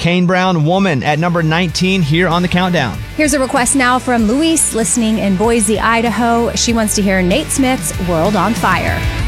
Kane Brown, Woman, at number 19 here on the countdown. Here's a request now from Luis, listening in Boise, Idaho. She wants to hear Nate Smith's World on Fire.